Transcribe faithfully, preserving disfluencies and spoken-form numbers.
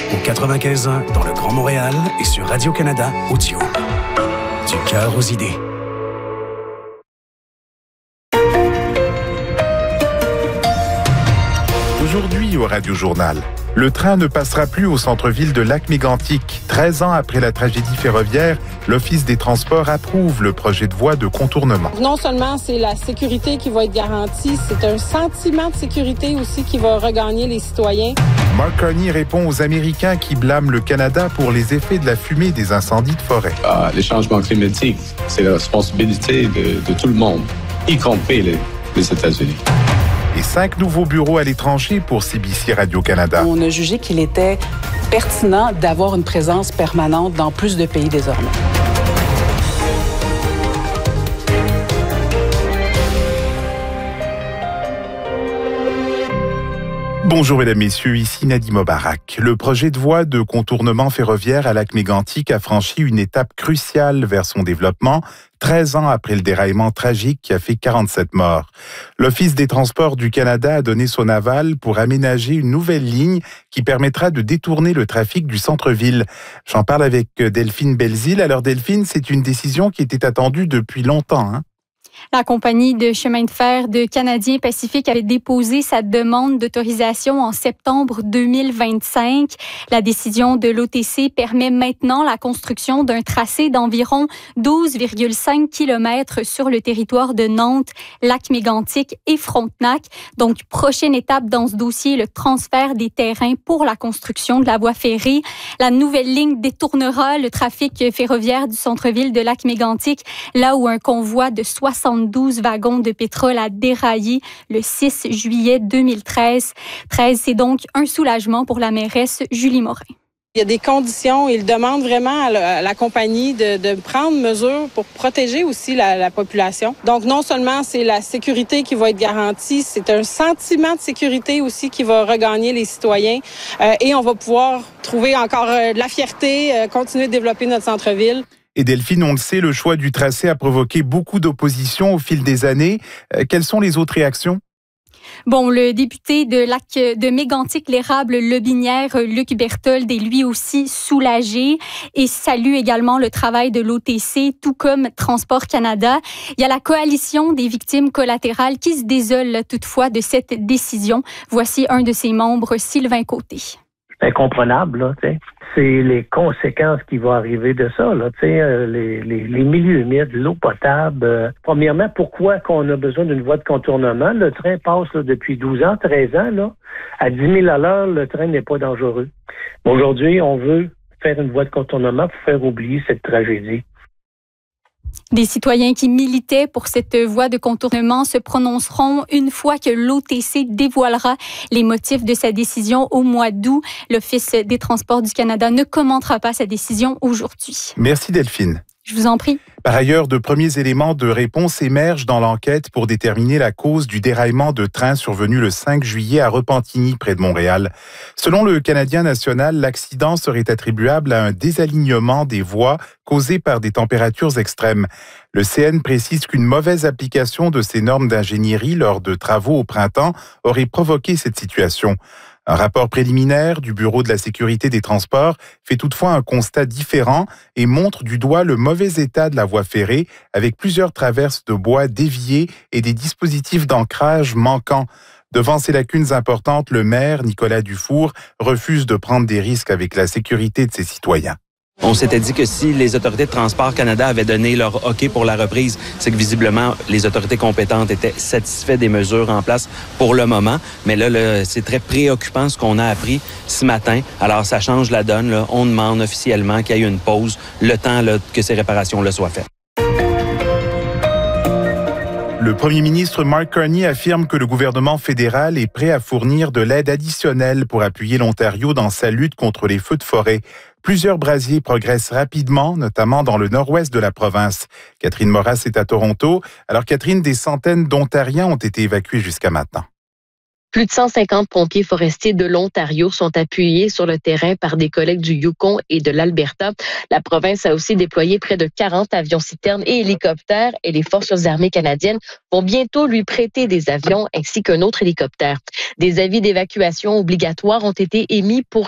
au quatre-vingt-quinze ans dans le Grand Montréal et sur Radio-Canada Audio. Du cœur aux idées. Aujourd'hui au Radio Journal, le train ne passera plus au centre-ville de Lac-Mégantic. treize ans après la tragédie ferroviaire, l'Office des transports approuve le projet de voie de contournement. Non seulement c'est la sécurité qui va être garantie, c'est un sentiment de sécurité aussi qui va regagner les citoyens. Mark Carney répond aux Américains qui blâment le Canada pour les effets de la fumée des incendies de forêt. Ah, les changements climatiques, c'est la responsabilité de, de tout le monde, y compris les, les États-Unis. Et cinq nouveaux bureaux à l'étranger pour C B C Radio-Canada. On a jugé qu'il était pertinent d'avoir une présence permanente dans plus de pays désormais. Bonjour mesdames, messieurs, ici Nadim Obarak. Le projet de voie de contournement ferroviaire à Lac-Mégantic a franchi une étape cruciale vers son développement, treize ans après le déraillement tragique qui a fait quarante-sept morts. L'Office des transports du Canada a donné son aval pour aménager une nouvelle ligne qui permettra de détourner le trafic du centre-ville. J'en parle avec Delphine Belzile. Alors Delphine, c'est une décision qui était attendue depuis longtemps, hein? La compagnie de chemin de fer de Canadien Pacifique avait déposé sa demande d'autorisation en septembre deux mille vingt-cinq. La décision de l'O T C permet maintenant la construction d'un tracé d'environ douze virgule cinq kilomètres sur le territoire de Nantes, Lac-Mégantic et Frontenac. Donc, prochaine étape dans ce dossier, le transfert des terrains pour la construction de la voie ferrée. La nouvelle ligne détournera le trafic ferroviaire du centre-ville de Lac-Mégantic, là où un convoi de soixante-douze wagons de pétrole a déraillé le six juillet deux mille treize. treize, c'est donc un soulagement pour la mairesse Julie Morin. Il y a des conditions. Il demande vraiment à la, à la compagnie de, de prendre mesure pour protéger aussi la, la population. Donc, non seulement c'est la sécurité qui va être garantie, c'est un sentiment de sécurité aussi qui va regagner les citoyens. Euh, et on va pouvoir trouver encore euh, de la fierté, euh, continuer de développer notre centre-ville. Et Delphine, on le sait, le choix du tracé a provoqué beaucoup d'opposition au fil des années. Euh, quelles sont les autres réactions? Bon, le député de Lac de Mégantic-l'Érable Lobinière, Luc Berthold, est lui aussi soulagé et salue également le travail de l'O T C, tout comme Transport Canada. Il y a la coalition des victimes collatérales qui se désole toutefois de cette décision. Voici un de ses membres, Sylvain Côté. Incomprenable, là, tu sais. C'est les conséquences qui vont arriver de ça, là, tu sais, euh, les, les, les milieux humides, l'eau potable. Euh, premièrement, pourquoi qu'on a besoin d'une voie de contournement? Le train passe là, depuis douze ans, treize ans, là, à dix mille à l'heure, le train n'est pas dangereux. Aujourd'hui, on veut faire une voie de contournement pour faire oublier cette tragédie. Des citoyens qui militaient pour cette voie de contournement se prononceront une fois que l'O T C dévoilera les motifs de sa décision au mois d'août. L'Office des transports du Canada ne commentera pas sa décision aujourd'hui. Merci Delphine. Je vous en prie. Par ailleurs, de premiers éléments de réponse émergent dans l'enquête pour déterminer la cause du déraillement de train survenu le cinq juillet à Repentigny, près de Montréal. Selon le Canadien national, l'accident serait attribuable à un désalignement des voies causé par des températures extrêmes. Le C N précise qu'une mauvaise application de ces normes d'ingénierie lors de travaux au printemps aurait provoqué cette situation. Un rapport préliminaire du Bureau de la sécurité des transports fait toutefois un constat différent et montre du doigt le mauvais état de la voie ferrée avec plusieurs traverses de bois déviées et des dispositifs d'ancrage manquants. Devant ces lacunes importantes, le maire, Nicolas Dufour, refuse de prendre des risques avec la sécurité de ses citoyens. On s'était dit que si les autorités de Transport Canada avaient donné leur OK pour la reprise, c'est que visiblement, les autorités compétentes étaient satisfaites des mesures en place pour le moment. Mais là, là c'est très préoccupant ce qu'on a appris ce matin. Alors, ça change la donne. Là. On demande officiellement qu'il y ait une pause, le temps là, que ces réparations-là soient faites. Le premier ministre Mark Carney affirme que le gouvernement fédéral est prêt à fournir de l'aide additionnelle pour appuyer l'Ontario dans sa lutte contre les feux de forêt. Plusieurs brasiers progressent rapidement, notamment dans le nord-ouest de la province. Catherine Moras est à Toronto. Alors Catherine, des centaines d'Ontariens ont été évacués jusqu'à maintenant. Plus de cent cinquante pompiers forestiers de l'Ontario sont appuyés sur le terrain par des collègues du Yukon et de l'Alberta. La province a aussi déployé près de quarante avions-citernes et hélicoptères et les forces armées canadiennes vont bientôt lui prêter des avions ainsi qu'un autre hélicoptère. Des avis d'évacuation obligatoires ont été émis pour